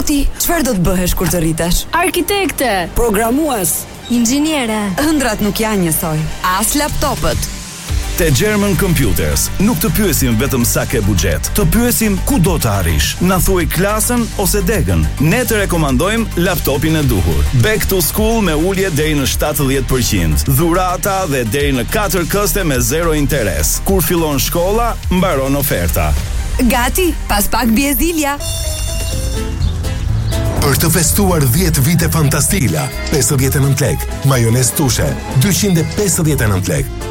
Ti, çfarë do të bëhesh kur të rritesh? Arkitekte, Programues. inxhiniere. Ëndrat nuk janë njësoj. As laptopët. Te German Computers nuk të pyesim vetëm sa ke buxhet, të pyesim ku do të arrish. Na thuaj klasën ose degën. Ne të rekomandojmë laptopin e duhur. Back to school me ulje deri në 70%, dhurata dhe deri në 4 këste me 0 interes. Kur fillon shkolla, mbaron oferta. Gati, pas pak bie zilja. Për të festuar 10 vite fantastila, 59 lek, majonez tushe, 259 lek.